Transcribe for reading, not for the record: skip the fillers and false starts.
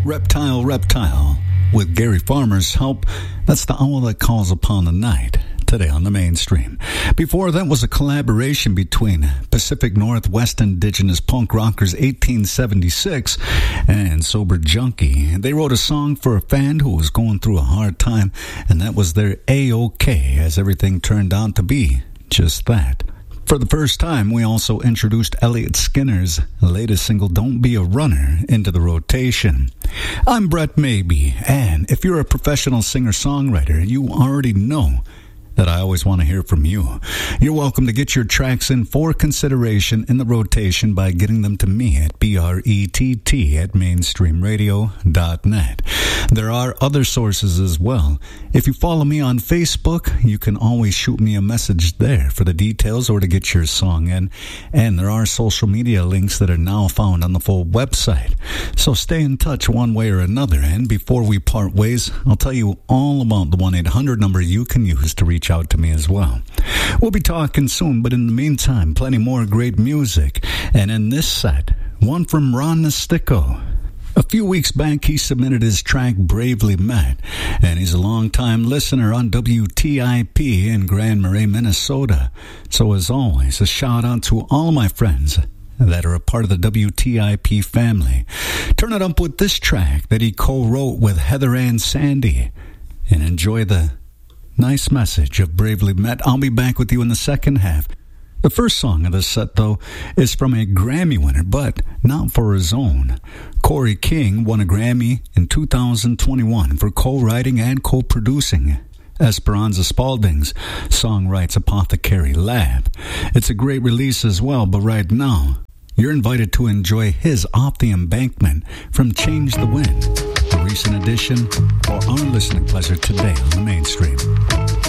Reptile, with Gary Farmer's help. That's the owl that calls upon the night, today on the mainstream. Before that was a collaboration between Pacific Northwest Indigenous punk rockers 1876 and Sober Junkie. They wrote a song for a fan who was going through a hard time, and that was their A-OK, as everything turned out to be just that. For the first time, we also introduced Elliot Skinner's latest single, Don't Be a Runner, into the rotation. I'm Brett Maybe, and if you're a professional singer-songwriter, you already know that I always want to hear from you. You're welcome to get your tracks in for consideration in the rotation by getting them to me at brett@mainstreamradio.net. There are other sources as well. If you follow me on Facebook, you can always shoot me a message there for the details or to get your song in. And there are social media links that are now found on the full website. So stay in touch one way or another. And before we part ways, I'll tell you all about the 1-800 number you can use to reach out to me as well. We'll be talking soon, but in the meantime, plenty more great music. And in this set, one from Ron Nastico. A few weeks back, he submitted his track Bravely Met, and he's a long-time listener on WTIP in Grand Marais, Minnesota. So as always, a shout-out to all of my friends that are a part of the WTIP family. Turn it up with this track that he co-wrote with Heather Ann Sandy, and enjoy the nice message of Bravely Met. I'll be back with you in the second half. The first song of this set, though, is from a Grammy winner, but not for his own. Corey King won a Grammy in 2021 for co-writing and co-producing Esperanza Spalding's Song Rights Apothecary Lab. It's a great release as well, but right now, you're invited to enjoy his Off the Embankment from Change the Wind, a recent addition for our listening pleasure today on the mainstream.